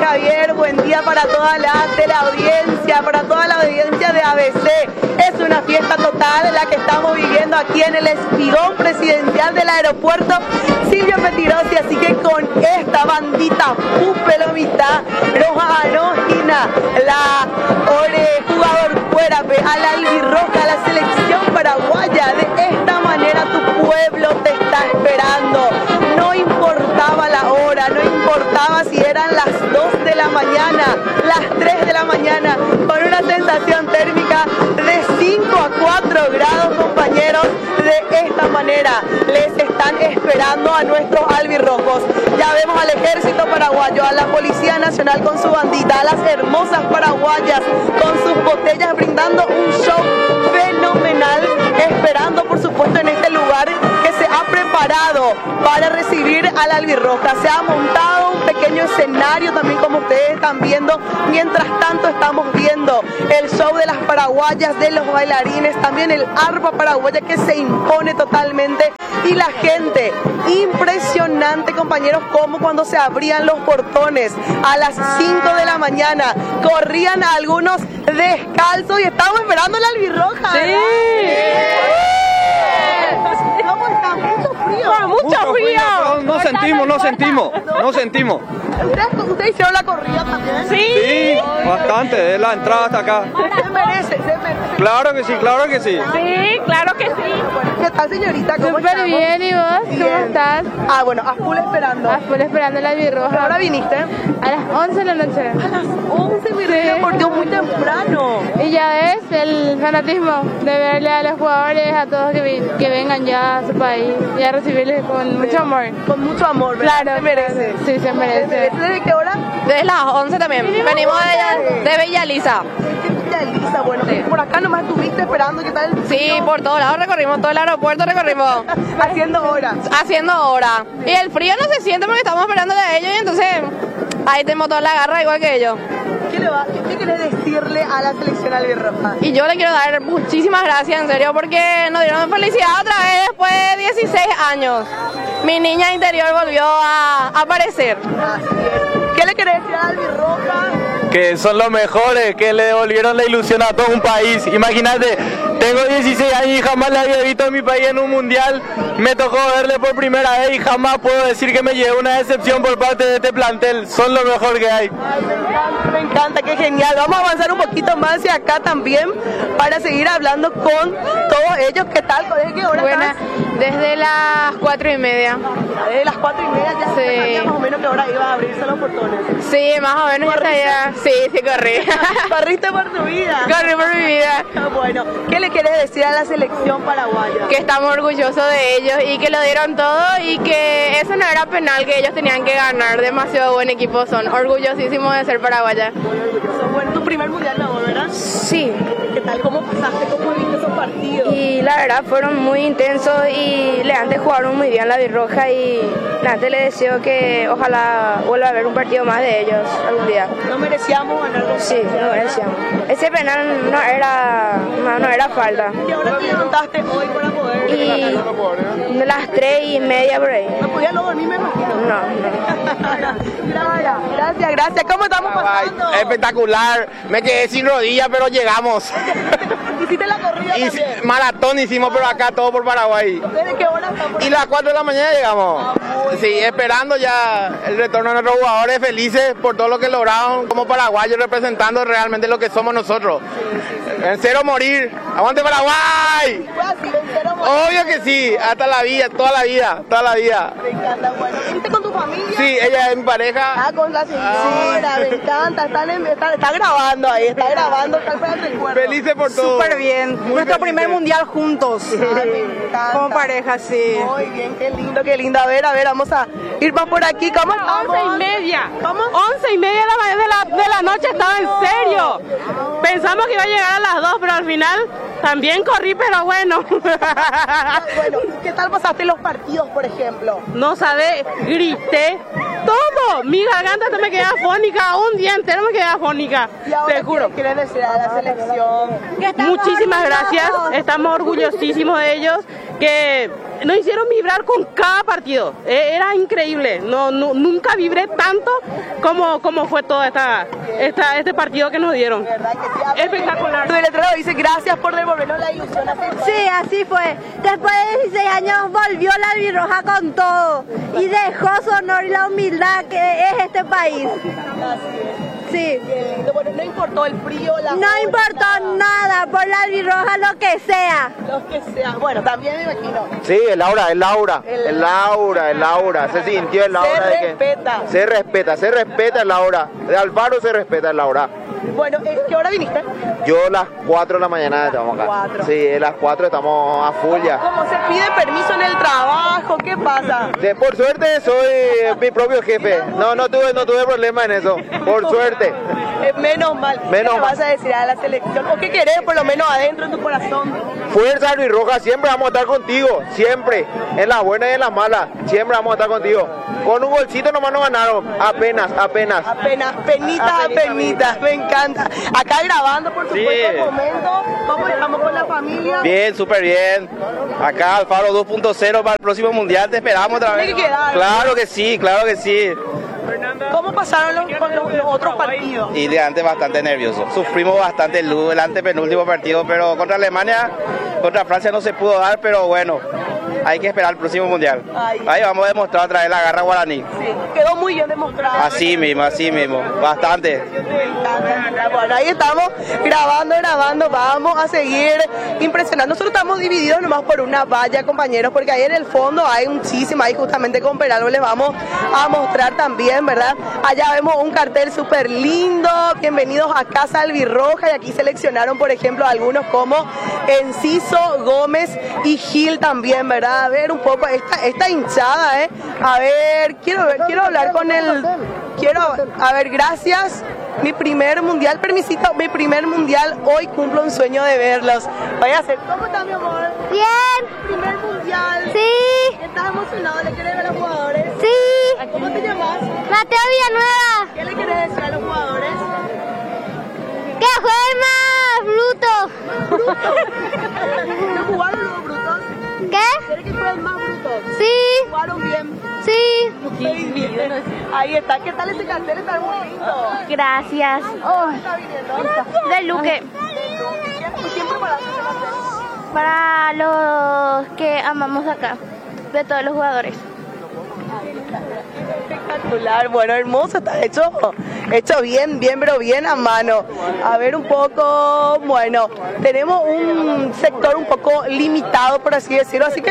Javier, buen día para toda la teleaudiencia, para toda la audiencia de ABC. Es una fiesta total la que estamos viviendo aquí en el espigón presidencial del aeropuerto Silvio Pettirossi, así que con esta bandita Pupelomita, Roja Anógina, la jugador fuera, a la albirroja, la selección paraguaya, de esta manera tu pueblo te está esperando. No importaba la hora, no importaba si eran las 2 de la mañana, las 3 de la mañana, con una sensación térmica de 5 a 4 grados, compañeros. De esta manera les están esperando a nuestros albirrojos. Ya vemos al ejército paraguayo, a la Policía Nacional con su bandita, a las hermosas paraguayas con sus botellas brindando un show fenomenal, esperando por supuesto en este lugar que se ha preparado para recibir a la albirroja. Se ha montado un pequeño escenario también, como ustedes están viendo. Mientras tanto estamos viendo el show de las paraguayas, de los bailarines, también el arpa paraguaya que se impone totalmente, y la gente, impresionante, compañeros, como cuando se abrían los portones a las 5 de la mañana, corrían algunos descalzos y estamos esperando la albirroja. Sí. ¿Cómo está? Mucho frío. Mucho frío. No sentimos. ¿Ustedes hicieron la corrida también? Sí. Bastante, de la entrada hasta acá. Se merece. Claro que sí. Sí, claro que sí. ¿Qué tal, señorita? ¿Cómo Súper estamos? bien, ¿y vos? Bien. ¿Cómo estás? Ah, bueno, a full esperando. A full esperando la albirroja. ¿Ahora viniste? A las 11 de la noche. A las 11, mi reina, por Dios, muy temprano. Y ya ves el fanatismo de verle a los jugadores, a todos que vengan ya a su país y a recibirles con mucho amor. Con mucho amor, ¿verdad? Claro. Se merece. Sí, se merece. ¿Desde qué hora? Desde las 11 también. Venimos de Bella Elisa. Lisa, bueno, Sí. por acá nomás estuviste esperando, ¿qué tal? Sí, por todos lados recorrimos, todo el aeropuerto recorrimos, Haciendo horas. haciendo hora. Y el frío no se siente porque estamos esperando de ellos y entonces ahí tenemos toda la garra igual que ellos. ¿Qué querés decirle a la selección albirroja? Y yo le quiero dar muchísimas gracias, en serio, porque nos dieron felicidad otra vez después de 16 años. Mi niña interior volvió a aparecer. Así es. ¿Qué le querés decir a la albirroja? Que son los mejores, que le devolvieron la ilusión a todo un país. Imagínate, tengo 16 años y jamás la había visto en mi país en un mundial. Me tocó verle por primera vez y jamás puedo decir que me llevé una decepción por parte de este plantel. Son lo mejor que hay. Ay, me encanta, qué genial. Vamos a avanzar un poquito más hacia acá también para seguir hablando con todos ellos. ¿Qué tal? ¿Desde qué hora Buenas, estás? desde las 4:30. Desde las 4:30 ya Sí. sabías más o menos qué hora iba a abrirse los portones. Sí, más o menos ya ¿Corriste? sabía. Sí, corrí. Corriste por tu vida. Corrí por mi vida. Bueno, ¿qué le quieres decir a la selección paraguaya? Que estamos orgullosos de ellos y que lo dieron todo y que eso no era penal, que ellos tenían que ganar. Demasiado buen equipo son, orgullosísimos de ser paraguaya. Muy orgulloso. Bueno, tu primer mundial nuevo, ¿verdad? Sí, ¿Qué tal? ¿Cómo pasaste? ¿Cómo viste esos partidos? y la verdad fueron muy intensos y Leantes jugaron muy bien la birroja y Leantes le deseo que ojalá vuelva a haber un partido más de ellos algún día. No merecíamos ganar los Sí, no merecíamos. Ese penal no era falta. ¿Qué hora te levantaste hoy para poder Y de las 3:30 por ahí. no podía no dormir, me imagino? No. Gracias. ¿Cómo estamos pasando? Espectacular, me quedé sin rodillas pero llegamos. ¿Hiciste la corrida también? Maratón hicimos, pero acá todo por Paraguay. ¿Desde qué hora estamos? Y las 4 de la mañana llegamos. Sí, esperando ya el retorno de nuestros jugadores, felices por todo lo que lograron como paraguayos, representando realmente lo que somos nosotros. En cero morir. ¡Aguante Paraguay! Fue así, ¿en Obvio que sí, hasta la vida, toda la vida. Me encanta, bueno. ¿Viniste con tu familia? Sí, ella es mi pareja. Ah, con la señora, me encanta. Está grabando ahí, está grabando, está para el recuerdo. Felices por todo. Súper bien. Muy Nuestro felices. primer mundial juntos. Ay, me encanta. Como pareja, sí. Muy bien, qué lindo, qué lindo. A ver, vamos a ir más por aquí. ¿Cómo estamos? 11:30. ¿Cómo? 11:30 de la noche, estaba en serio. Pensamos que iba a llegar a las 2, pero al final también corrí, pero bueno. Bueno, ¿qué tal pasaste los partidos, por ejemplo? No sabe, grité todo. Mi garganta se me quedaba afónica, un día entero me quedaba afónica, Y ahora, te juro. ¿qué quieres decir a la selección? Muchísimas gracias, estamos orgullosísimos de ellos, que nos hicieron vibrar con cada partido. Era increíble. Nunca vibré tanto como fue todo este partido que nos dieron. Espectacular. Tu letrero dice gracias por devolvernos la ilusión. Sí, así fue. Después de 16 años volvió la albirroja con todo y dejó su honor y la humildad que es este país. Sí. Bueno, no importó el frío, no importó nada, por la albirroja lo que sea. Lo que sea. Bueno, también me imagino. Sí, el aura. Se sintió el aura. Se respeta el aura. De Alfaro se respeta el aura. Bueno, ¿qué hora viniste? Yo a las 4 de la mañana estamos acá. 4. Sí, a las 4 estamos a full ya. ¿Cómo se pide permiso en el trabajo? ¿Qué pasa? Por suerte soy mi propio jefe. No tuve problema en eso. Por suerte. Menos mal. ¿Qué le vas a decir a la selección? ¿O qué querés por lo menos adentro en tu corazón? Fuerza albirroja, siempre vamos a estar contigo. Siempre. En las buenas y en las malas. Siempre vamos a estar contigo. Con un golcito nomás nos ganaron. Apenas. Penitas. Me encanta. Acá grabando, por supuesto, el momento. ¿Cómo estamos con la familia? Bien, súper bien. Acá Alfaro 2.0 para el próximo mundial. Te esperamos otra vez. ¿Tiene que quedar? Claro que sí. ¿Cómo pasaron los otros partidos? Y de antes bastante nervioso. Sufrimos bastante el antepenúltimo partido, pero contra Alemania, contra Francia no se pudo dar, pero bueno, hay que esperar el próximo mundial. Ahí vamos a demostrar otra vez la garra guaraní. Sí, quedó muy bien demostrado. Así mismo, bastante. Bueno, ahí estamos grabando, vamos a seguir impresionando. Nosotros estamos divididos nomás por una valla, compañeros, porque ahí en el fondo hay muchísima, ahí justamente con Peralvo les vamos a mostrar también, ¿verdad? Allá vemos un cartel súper lindo, bienvenidos a Casa Albirroja, y aquí seleccionaron, por ejemplo, algunos como Enciso, Gómez y Gil también, ¿verdad? A ver un poco esta hinchada, a ver, quiero hablar con el... gracias. Mi primer mundial, permisito, hoy cumplo un sueño de verlos. Vaya a ser. ¿Cómo está, mi amor? Bien. Primer mundial. Sí. ¿Estás emocionado? ¿Le querés ver a los jugadores? Sí. ¿Cómo te llamas? Mateo Villanueva. ¿Qué le querés decir a los jugadores? Que jueguen más brutos. ¿No jugaron los brutos? ¿Qué? ¿Querés que jueguen más brutos? Sí. ¿Jugaron bien? Sí. Ahí está. ¿Qué tal ese cartel? Está muy lindo. Gracias. ¿Está viniendo? De Luque. ¿Quién preparaste ese cartel? Para los que amamos acá, de todos los jugadores. Espectacular, bueno, hermoso, está hecho bien, pero bien a mano. A ver un poco, bueno, tenemos un sector un poco limitado, por así decirlo, así que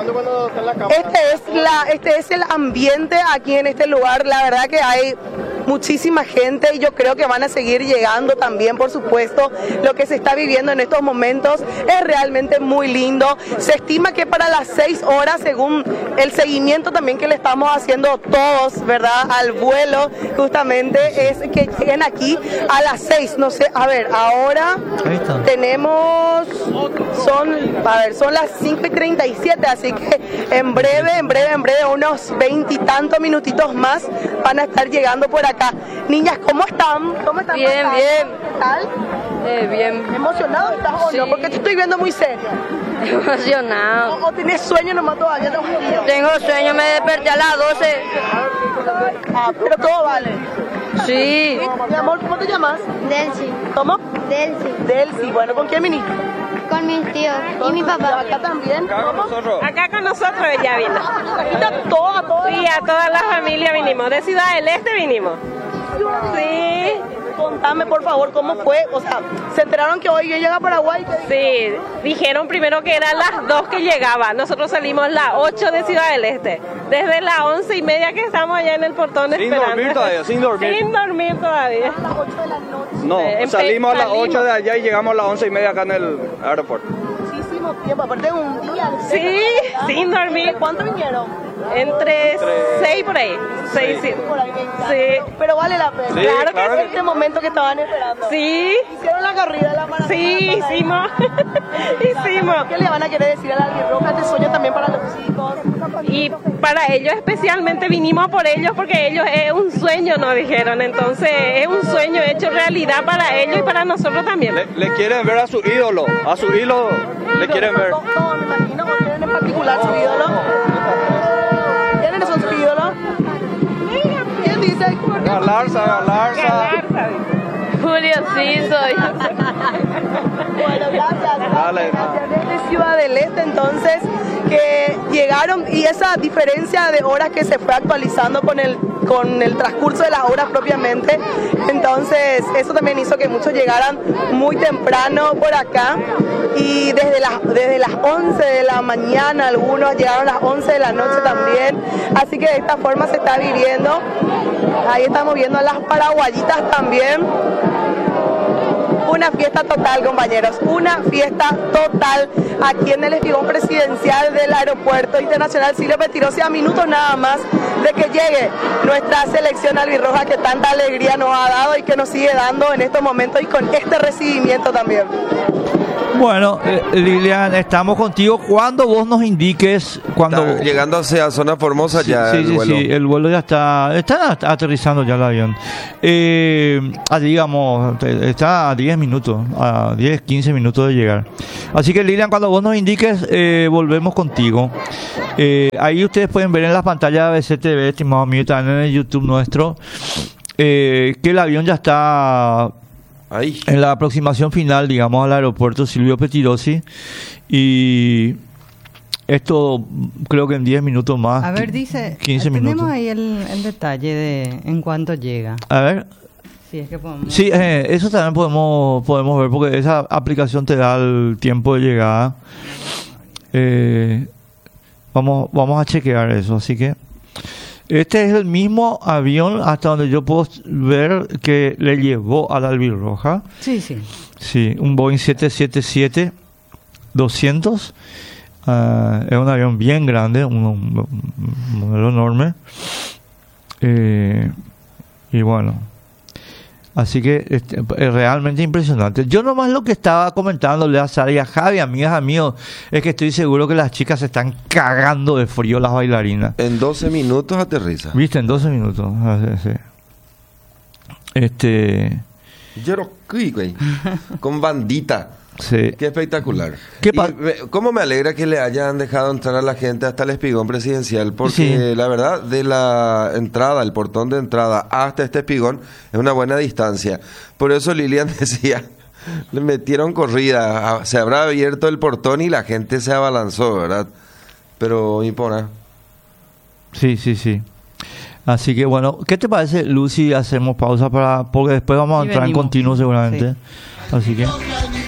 este es el ambiente aquí en este lugar. La verdad que hay muchísima gente y yo creo que van a seguir llegando también, por supuesto. Lo que se está viviendo en estos momentos es realmente muy lindo. Se estima que para las 6 horas, según el seguimiento también que le estamos haciendo todos, ¿verdad?, al vuelo, justamente es que lleguen aquí a las 6. No sé, a ver, ahora tenemos, son las 5:37, así que en breve, unos 20 y tantos minutitos más van a estar llegando por acá. Niñas, ¿cómo están? Bien. ¿Qué tal? Bien. ¿Emocionado estás o no? Porque te estoy viendo muy serio. Emocionado. ¿O tenés sueño nomás todavía? Tengo sueño, me desperté a las 12. Pero todo vale. Sí. Mi amor, ¿cómo te llamas? Delcy. ¿Cómo? Delcy. Bueno, ¿con quién viniste? Con mis tíos y mi papá. ¿Acá también? ¿Cómo? Acá con nosotros ella vino. Aquí está toda. Sí, a toda la familia vinimos. De Ciudad del Este vinimos. Sí. Contame, por favor, cómo fue. O sea, ¿se enteraron que hoy yo llegué a Paraguay? Sí, dijeron primero que eran las 2 que llegaban. Nosotros salimos las 8 de Ciudad del Este. Desde las 11:30 que estamos allá en el portón esperando. Sin dormir. Sin dormir todavía. A las 8 de la noche. No, salimos a las 8 de allá y llegamos a las 11:30 acá en el aeropuerto. Muchísimo tiempo, aparte de un día. Sí, sin dormir. ¿Cuánto vinieron? Entre 6 por ahí. 6, sí. Por ahí, me encanta. Sí. Pero vale la pena. Sí, Claro que claro sí. Este momento que estaban esperando. Sí. Hicieron la corrida de la maratón. Sí, hicimos. Hicimos. ¿Qué le van a querer decir a la albirroja? Este sueño también para los chicos. Y para ellos especialmente vinimos por ellos porque ellos es un sueño, nos dijeron. Entonces es un sueño hecho realidad para ellos y para nosotros también. Le quieren ver a su ídolo le quieren ver. Todos, me imagino, o quieren particular su ídolo? ¿Quiénes son sus ídolos? ¿Quién dice? Galarza. Julio, sí, soy. Bueno, gracias. Dale. Desde Ciudad del Este, entonces, que llegaron, y esa diferencia de horas que se fue actualizando con el transcurso de las horas propiamente, entonces eso también hizo que muchos llegaran muy temprano por acá, y desde las 11 de la mañana, algunos llegaron a las 11 de la noche también, así que de esta forma se está viviendo. Ahí estamos viendo a las paraguayitas también. Una fiesta total, compañeros, una fiesta total aquí en el espigón presidencial del Aeropuerto Internacional Silvio Pettirossi, a minutos nada más de que llegue nuestra selección albirroja que tanta alegría nos ha dado y que nos sigue dando en estos momentos, y con este recibimiento también. Bueno, Lilian, estamos contigo cuando vos nos indiques. Cuando llegando hacia Zona Formosa ya sí, el sí, vuelo. Sí, el vuelo ya está aterrizando ya el avión. Digamos, está a 10 minutos, a 10, 15 minutos de llegar. Así que Lilian, cuando vos nos indiques, volvemos contigo. Ahí ustedes pueden ver en las pantallas de BCTV, estimado amigo, también en el YouTube nuestro, que el avión ya está ahí en la aproximación final, digamos, al aeropuerto Silvio Pettirossi, y esto creo que en 10 minutos más. A ver, dice, 15 minutos. tenemos ahí el detalle de en cuánto llega. A ver. Sí, es que podemos. Sí, eso también podemos ver, porque esa aplicación te da el tiempo de llegada. Vamos a chequear eso, así que este es el mismo avión, hasta donde yo puedo ver, que le llevó a la albirroja. Sí, sí. Sí, un Boeing 777-200. Es un avión bien grande, un modelo enorme. Y bueno, así que es realmente impresionante. Yo nomás lo que estaba comentándole a Sara y a Javi, amigas, amigos, es que estoy seguro que las chicas se están cagando de frío, las bailarinas. En 12 minutos aterriza. ¿Viste? En 12 minutos. Sí. Yorocuy, güey. Con bandita. Sí. Qué espectacular. ¿Cómo me alegra que le hayan dejado entrar a la gente hasta el espigón presidencial? Porque sí, la verdad, de la entrada, el portón de entrada hasta este espigón es una buena distancia. Por eso Lilian decía, le metieron corrida, se habrá abierto el portón y la gente se abalanzó, ¿verdad? Pero impona. Sí, sí, sí. Así que bueno, ¿qué te parece, Lucy? Hacemos pausa porque después vamos a entrar en continuo seguramente. Sí. Así que